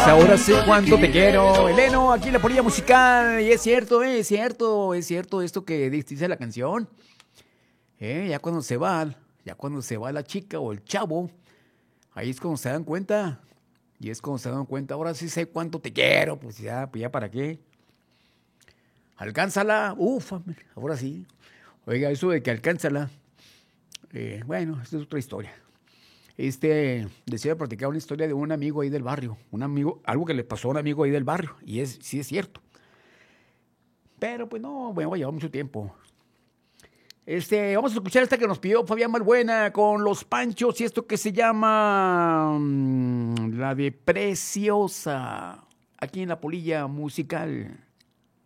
ahora sé cuánto te quiero. Eleno, aquí en la polilla musical. Y es cierto esto que dice la canción. Ya cuando se va la chica o el chavo, ahí es cuando se dan cuenta. Y es cuando se dan cuenta, ahora sí sé cuánto te quiero. Pues ya para qué. Alcánzala. Ahora sí. Oiga, eso de que alcánzala. Bueno, esta es otra historia. Decía platicar una historia de un amigo ahí del barrio. Un amigo, algo que le pasó a un amigo ahí del barrio. Y sí es cierto. Pero pues no, bueno, va a llevar mucho tiempo. Vamos a escuchar esta que nos pidió Fabián Malbuena con Los Panchos y esto que se llama la de Preciosa, aquí en la polilla musical.